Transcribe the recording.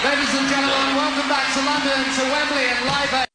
Ladies and gentlemen, welcome back to London, to Wembley and Live Aid.